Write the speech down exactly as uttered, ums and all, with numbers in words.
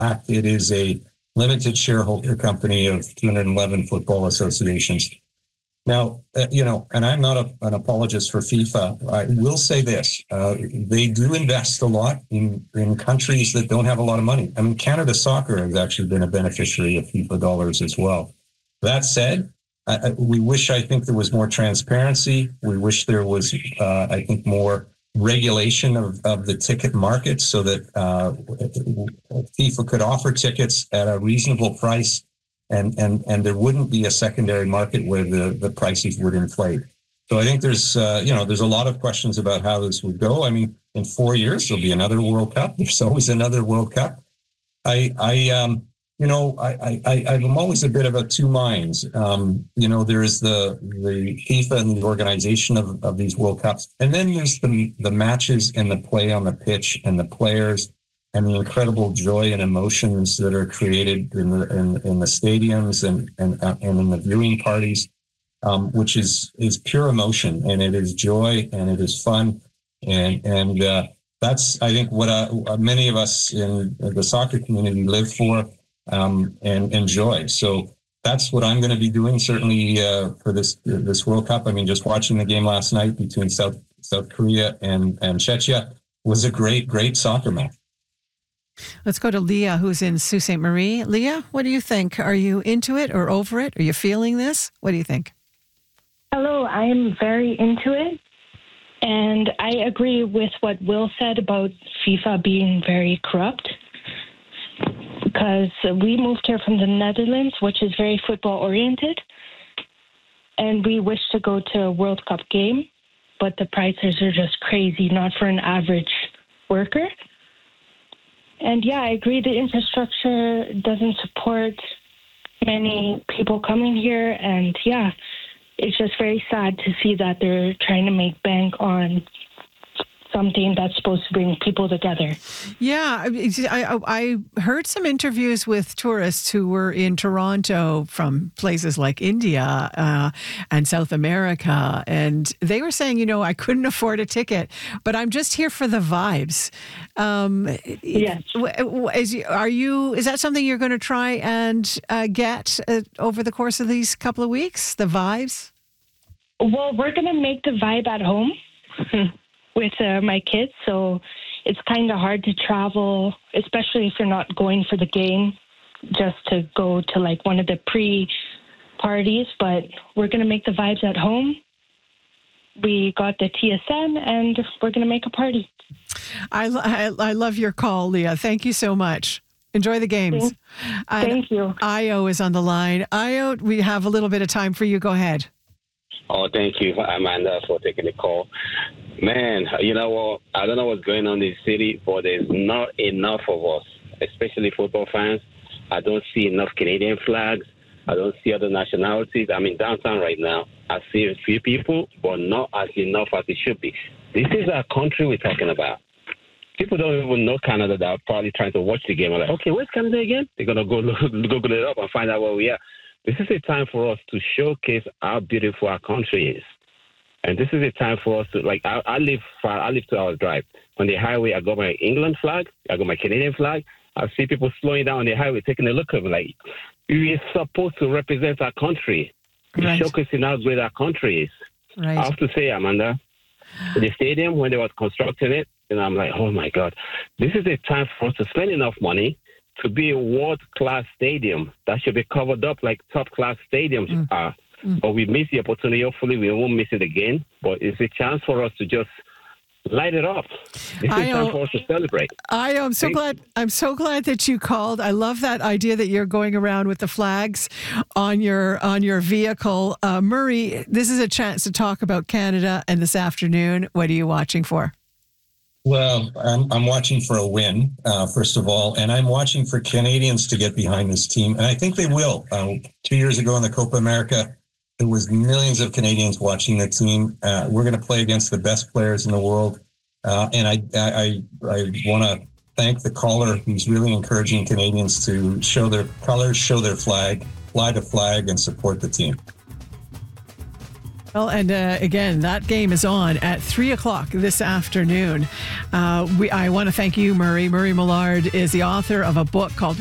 fact, it is a limited shareholder company of two hundred eleven football associations. Now, uh, you know, and I'm not a, an apologist for FIFA. I will say this. Uh, they do invest a lot in, in countries that don't have a lot of money. I mean, Canada Soccer has actually been a beneficiary of FIFA dollars as well. That said, I, we wish, I think, there was more transparency. We wish there was, uh, I think, more regulation of, of the ticket market so that uh, FIFA could offer tickets at a reasonable price. And, and and there wouldn't be a secondary market where the, the prices would inflate. So I think there's, uh, you know, there's a lot of questions about how this would go. I mean, in four years, there'll be another World Cup. There's always another World Cup. I, I um, you know, I, I, I'm always a bit of a two minds. Um, you know, there's the the FIFA and the organization of, of these World Cups. And then there's the the matches and the play on the pitch and the players and the incredible joy and emotions that are created in the in, in the stadiums and and uh, and in the viewing parties, um, which is is pure emotion, and it is joy and it is fun, and and uh, that's, I think, what uh, many of us in the soccer community live for um, and enjoy. So that's what I'm going to be doing certainly uh, for this this World Cup. I mean, just watching the game last night between South South Korea and and Czechia was a great great soccer match. Let's go to Leah, who's in Sault Ste. Marie. Leah, what do you think? Are you into it or over it? Are you feeling this? What do you think? Hello, I am very into it. And I agree with what Will said about FIFA being very corrupt. Because we moved here from the Netherlands, which is very football-oriented. And we wish to go to a World Cup game. But the prices are just crazy, not for an average worker. And yeah, I agree the infrastructure doesn't support many people coming here. And yeah, it's just very sad to see that they're trying to make bank on something that's supposed to bring people together. Yeah, I, I heard some interviews with tourists who were in Toronto from places like India uh, and South America, and they were saying, you know, I couldn't afford a ticket, but I'm just here for the vibes. Um, yes. Is, are you? Is that something you're going to try and uh, get uh, over the course of these couple of weeks? The vibes? Well, we're going to make the vibe at home. with uh, my kids, so it's kind of hard to travel, especially if you're not going for the game, just to go to like one of the pre-parties, but we're going to make the vibes at home. We got the T S N, and we're going to make a party. I, I, I love your call, Leah. Thank you so much. Enjoy the games. Thank, thank you. Io is on the line. Io, we have a little bit of time for you. Go ahead. Oh, thank you, Amanda, for taking the call. Man, you know what? I don't know what's going on in the city, but there's not enough of us, especially football fans. I don't see enough Canadian flags. I don't see other nationalities. I'm in downtown right now. I see a few people, but not as enough as it should be. This is our country we're talking about. People don't even know Canada that are probably trying to watch the game. I'm like, okay, where's Canada again? They're going to go look, Google it up and find out where we are. This is a time for us to showcase how beautiful our country is. And this is a time for us to, like, I, I live far, I live two hours drive. On the highway, I got my England flag, I got my Canadian flag. I see people slowing down on the highway, taking a look at me like, we're supposed to represent our country. Right. Showcasing how great our country is. Right. I have to say, Amanda, the stadium, when they were constructing it, and I'm like, oh my God, this is a time for us to spend enough money to be a world-class stadium that should be covered up like top-class stadiums mm. are. Mm. But we missed the opportunity. Hopefully, we won't miss it again. But it's a chance for us to just light it up. This is time for us to celebrate. I am so Thanks. glad. I'm so glad that you called. I love that idea that you're going around with the flags on your on your vehicle. Uh, Murray, this is a chance to talk about Canada. And this afternoon, what are you watching for? Well, I'm, I'm watching for a win, uh, first of all, and I'm watching for Canadians to get behind this team, and I think they will. Uh, two years ago in the Copa America, there was millions of Canadians watching the team. Uh, we're going to play against the best players in the world, uh, and I I, I want to thank the caller who's really encouraging Canadians to show their colors, show their flag, fly the flag, and support the team. Well, and uh, again, that game is on at three o'clock this afternoon. Uh, we, I want to thank you, Murray. Murray Millard is the author of a book called